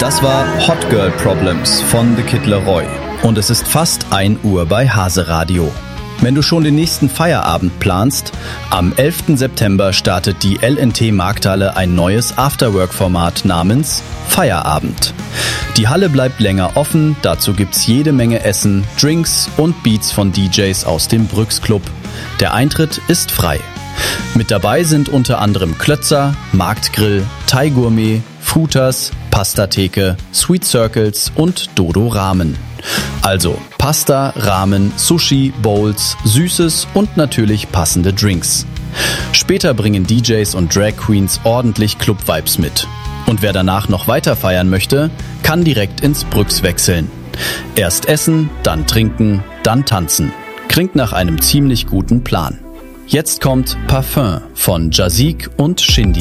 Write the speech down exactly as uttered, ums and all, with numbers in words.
Das war Hot Girl Problems von The Kid Laroi. Und es ist fast ein Uhr bei Hase Radio. Wenn du schon den nächsten Feierabend planst, am elften September startet die L N T Markthalle ein neues Afterwork-Format namens Feierabend. Die Halle bleibt länger offen, dazu gibt's jede Menge Essen, Drinks und Beats von D Js aus dem Brüx Club. Der Eintritt ist frei. Mit dabei sind unter anderem Klötzer, Marktgrill, Thai Gourmet, Frutas, Pastatheke, Sweet Circles und Dodo Ramen. Also Pasta, Ramen, Sushi, Bowls, Süßes und natürlich passende Drinks. Später bringen D Js und Drag Queens ordentlich Club-Vibes mit. Und wer danach noch weiter feiern möchte, kann direkt ins Brüx wechseln. Erst essen, dann trinken, dann tanzen. Klingt nach einem ziemlich guten Plan. Jetzt kommt Parfum von Jazik und Shindy.